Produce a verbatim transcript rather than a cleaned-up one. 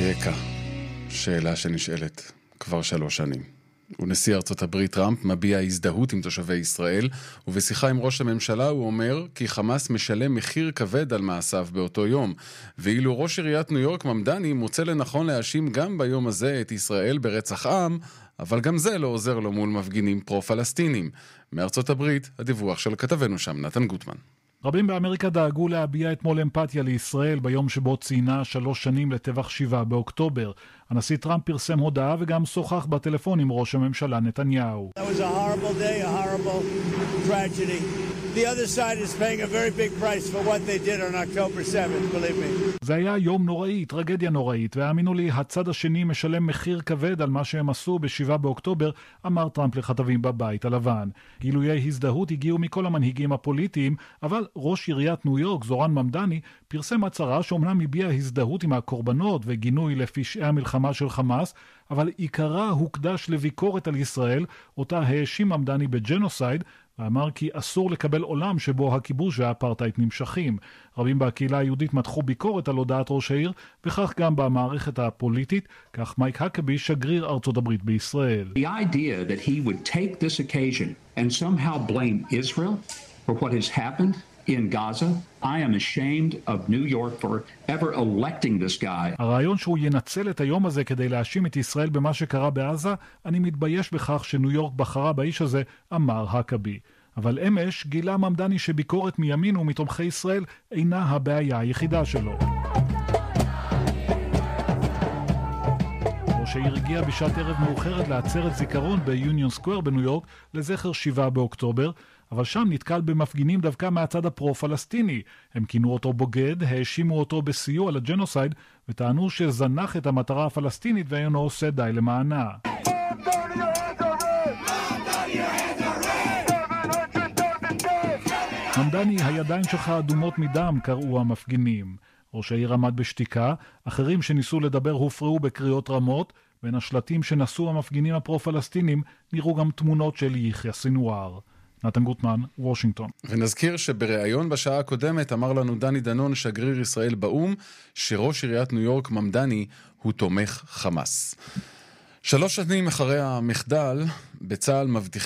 אייכה, שאלה שנשאלת כבר שלוש שנים. ונשיא ארצות הברית טראמפ מביע הזדהות עם תושבי ישראל, ובשיחה עם ראש הממשלה הוא אומר כי חמאס משלם מחיר כבד על מעשיו באותו יום, ואילו ראש עיריית ניו יורק ממדני מוצא לנכון להאשים גם ביום הזה את ישראל ברצח עם, אבל גם זה לא עוזר לו מול מפגינים פרו-פלסטינים. מארצות הברית, הדיווח של כתבנו שם, נתן גוטמן. רבים באמריקה דאגו להביע אתמול אמפתיה לישראל ביום שבו ציינה שלוש שנים לטבח שבעה באוקטובר. הנשיא טראמפ פרסם הודעה וגם שוחח בטלפון עם ראש הממשלה נתניהו. That was a horrible day, a horrible tragedy. The other side is paying a very big price for what they did on October seventh, believe me. זה היה יום נוראי, טרגדיה נוראית, והאמינו לי, הצד השני משלם מחיר כבד על מה שהם עשו בשבעה באוקטובר, אמר טראמפ לכתבים בבית הלבן. גילויי הזדהות הגיעו מכל המנהיגים הפוליטיים, אבל ראש עיריית ניו יורק, זורן ממדני, פרסם הצהרה שאומנם הביע הזדהות עם הקורבנות וגינוי לפשעי המלחמה של חמאס, אבל עיקרה הוקדש לביקורת על ישראל, אותה האשים ממדני בג'נוסייד, ואמר כי אסור לקבל עולם שבו הכיבוש והאפרטהייד נמשכים. רבים בקהילה היהודית מתחו ביקורת על הודעת ראש העיר, וכך גם במערכת הפוליטית, כך מייק הקבי, שגריר ארצות הברית בישראל. The idea that he would take this occasion and somehow blame Israel for what has happened in Gaza, I am ashamed of New York for ever electing this guy. הרעיון שהוא ינצל את היום הזה כדי להאשים את ישראל במה שקרה בעזה, אני מתבייש בכך שניו יורק בחרה באיש הזה, אמר הקבי. אבל אמש גילה ממדני שביקורת מימין ומתומכי ישראל אינה הבעיה היחידה שלו. ראש העיר הגיע בשעת ערב מאוחרת לעצרת זיכרון ביוניון סקוואר בניו יורק לזכר שבעה באוקטובר, אבל שם נתקל במפגינים דווקא מהצד הפרו-פלסטיני. הם כינו אותו בוגד, האשימו אותו בסיוע לג'נוסייד, וטענו שזנח את המטרה הפלסטינית ואינו עושה די למענה. ממדני, הידיים שלך אדומות מדם, קראו המפגינים. ראש העיר עמד בשתיקה, אחרים שניסו לדבר הופרעו בקריאות רמות, בין השלטים שנשאו המפגינים הפרו-פלסטינים נראו גם תמונות של יחיא סינואר. נתן גוטמן, וושינגטון. ונזכיר שבראיון בשעה הקודמת אמר לנו דני דנון, שגריר ישראל באום, שראש עיריית ניו יורק ממדני הוא תומך חמאס. שלוש שנים אחרי המחדל, בצה"ל מבטיחים